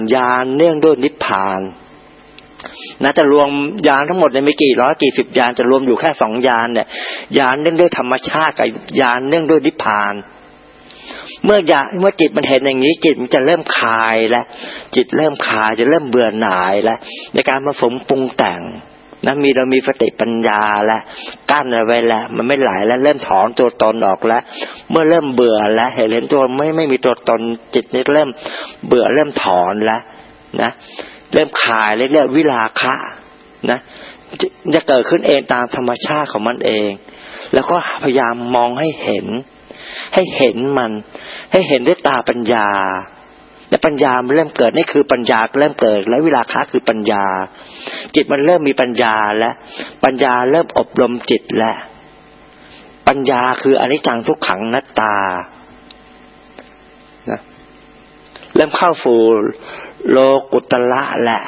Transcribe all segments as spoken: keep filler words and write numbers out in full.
ญาณเนื่องด้วยนิพพานนะจะรวมญาณทั้งหมดเนี่ยไม่กี่ร้อยกี่สิบญาณจะรวมอยู่แค่สองญาณเนี่ยญาณเนื่องด้วยธรรมชาติกับญาณเนื่องด้วยนิพพานเมื่อญาณเมื่อจิตมันเห็นอย่างนี้จิตมันจะเริ่มคลายแล้วจิตเริ่มคลายจะเริ่มเบื่อหน่ายแล้วในการมาสมปรุงแต่งนะมีเรามีสติปัญญาแล้วกั้นเอาไว้แล้วมันไม่ไหลแล้วเริ่มถอนตัวตนออกแล้วเมื่อเริ่มเบื่อแล้วเห็นเห็นตัวไม่ไม่มีตัวตนจิตนี่เริ่มเบื่อเริ่มถอนแล้วนะเริ่มคลายเรียกวิราคะนะจะเกิดขึ้นเองตามธรรมชาติของมันเองแล้วก็พยายามมองให้เห็นให้เห็นมันให้เห็นด้วยตาปัญญาและปัญญามันเริ่มเกิดนี่คือปัญญาเริ่มเกิดและวิราคะคือปัญญาจิตมันเริ่มมีปัญญาแล้วปัญญาเริ่มอบรมจิตแล้วปัญญาคืออนิจจังทุกขังอนัตตานะเริ่มเข้าสู่โลกุตระและ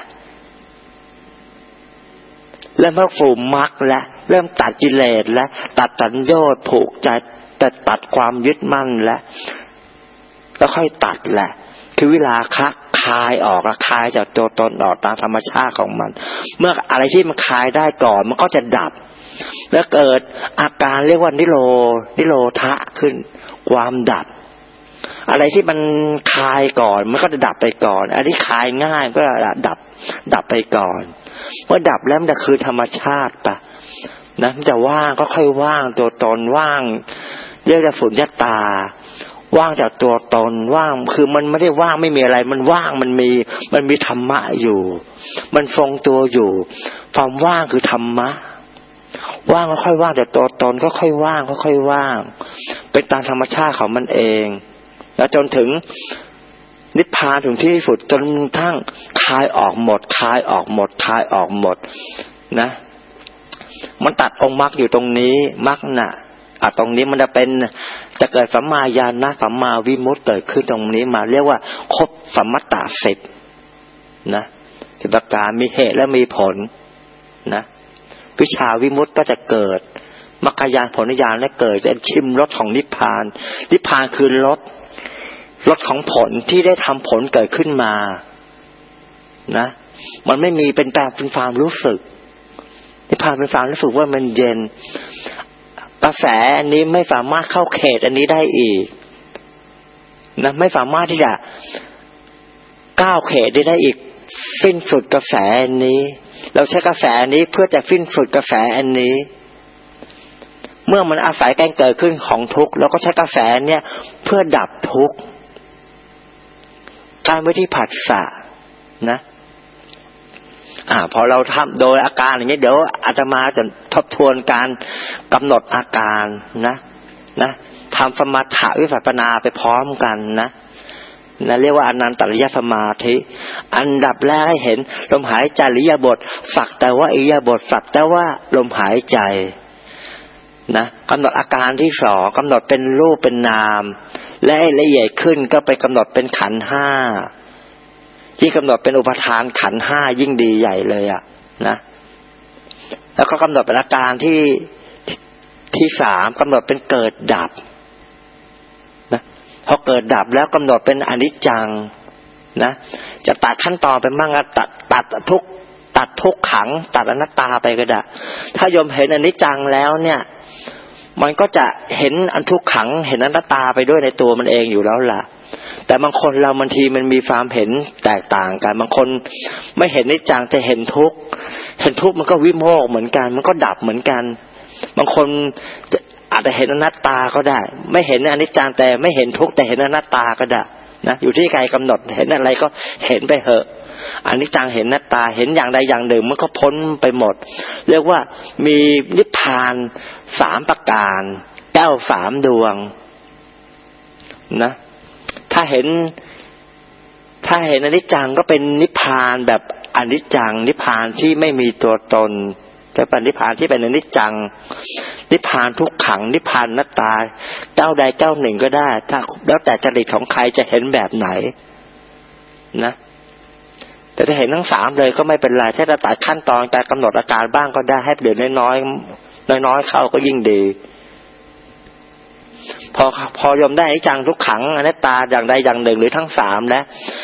เริ่มเข้าสู่มรรคและเริ่มตัดกิเลสและตัดสัญโยชน์ผูกใจตัดตัดความยึดมั่นและแล้วค่อยตัดแหละคือวิราคะคลายออกคลายจากตัวตนออกตามธรรมชาติของมันเมื่ออะไรที่มันคลายได้ก่อนมันก็จะดับแล้วเกิดอาการเรียกว่านิโรนิโรธะขึ้นความดับอะไรที่มันคลายก่อนมันก็จะดับไปก่อนอันที่คลายง่ายก็ดับดับไปก่อนเมื่อดับแล้วมันจะคือธรรมชาติปะนะมันจะว่างก็ค่อยว่างตัวตนว่างเรียกว่าสุญญตาว่างจากตัวตนว่างคือมันไม่ได้ว่างไม่มีอะไรมันว่างมันมีมันมีธรรมะอยู่มันทรงตัวอยู่ความว่างคือธรรมะว่างก็ค่อยว่างจากตัวตนก็ค่อยว่างก็ค่อยว่างเป็นตามธรรมชาติของมันเองแล้วจนถึงนิพพานถึงที่สุดจนทั้งคลายออกหมดคลายออกหมดคลายออกหมดนะมันตัดองค์มรรคอยู่ตรงนี้มรรคน่ะอ่ะตรงนี้มันจะเป็นจะเกิดสัมมาญาณสัมมาวิมุตติเกิดขึ้นตรงนี้มาเรียกว่าครบสัมมัตตสิบนะสิบประการมีเหตุและมีผลนะวิชาวิมุตติก็จะเกิดมรรคญาณผลญาณและเกิดจะชิมรสของนิพพานนิพพานคือรสรสของผลที่ได้ทำผลเกิดขึ้นมานะมันไม่มีเป็นแต่เป็นความรู้สึกนิพพานเป็นความรู้สึกว่ามันเย็นกระแสอันนี้ไม่สามารถเข้าเขตอันนี้ได้อีกนะไม่สามารถที่จะก้าวเขตได้ได้อีกสิ้นสุดกระแสอันนี้เราใช้กระแสนี้เพื่อจะสิ้นสุดกระแสอันนี้เมื่อมันอาศัยการเกิดขึ้นของทุกข์เราก็ใช้กระแสเนี่ยเพื่อดับทุกข์การวิธีผัสสะนะอ่าพอเราทำโดยอาการอย่างนี้เดี๋ยวอาตมาจะทบทวนการกำหนดอาการนะนะทำสมถะวิปัสสนาไปพร้อมกันนะนะเรียกว่าอนันตริยสมาธิอันดับแรกให้เห็นลมหายใจอิริยาบถสักแต่ว่าอิริยาบถสักแต่ว่าลมหายใจนะกำหนดอาการที่สองกำหนดเป็นรูปเป็นนามและละเอียดขึ้นก็ไปกำหนดเป็นขันธ์ห้าที่กำหนดเป็นอุปทานขันธ์ห้ายิ่งดีใหญ่เลยอ่ะนะแล้วก็กำหนดเป็นอาการที่ที่สามกำหนดเป็นเกิดดับนะพอเกิดดับแล้วกำหนดเป็นอนิจจังนะจะตัดขั้นตอนไปมั่งตัดตัดทุกตัดทุกขังตัดอนัตตาไปก็ได้ถ้าโยมเห็นอนิจจังแล้วเนี่ยมันก็จะเห็นอันทุกขังเห็นอนัตตาไปด้วยในตัวมันเองอยู่แล้วล่ะแต่บางคนเราบางทีมันมีความเห็นแตกต่างกันบางคนไม่เห็นอนิจจังแต่เห็นทุกข์เห็นทุกข์มันก็วิโมกข์เหมือนกันมันก็ดับเหมือนกันบางคนอาจจะเห็นอนัตตาก็ได้ไม่เห็นอนิจจังแต่ไม่เห็นทุกข์แต่เห็นอนัตตาก็ได้นะอยู่ที่ใครกำหนดเห็นอะไรก็เห็นไปเถอะอนิจจังเห็นอนัตตาเห็นอย่างใดอย่างหนึ่งมันก็พ้นไปหมดเรียกว่ามีนิพพานสามประการแก้วสามดวงนะถ้าเห็นถ้าเห็นอนิจจังก็เป็นนิพพานแบบอนิจจังนิพพานที่ไม่มีตัวตนจะเป็นนิพพานที่เป็นอนิจจังนิพพานทุกขังนิพพานอนัตตาเจ้าใดเจ้าหนึ่งก็ได้ถ้าแล้วแต่จริตของใครจะเห็นแบบไหนนะแต่ถ้าเห็นทั้งสามเลยก็ไม่เป็นไรถ้าจะตัดขั้นตอนการกำหนดอาการบ้างก็ได้ให้เดือนน้อยๆน้อยๆเข้าก็ยิ่งดีพอพอยอมได้อนิจจังทุกขังอนัตตาอย่างใดอย่างหนึ่งหรือทั้งสามแล้ว